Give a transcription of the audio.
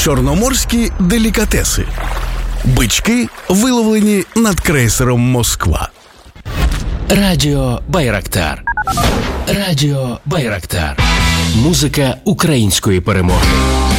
Чорноморські делікатеси. Бички, виловлені над крейсером «Москва». Радіо Байрактар. Радіо Байрактар. Музика української перемоги.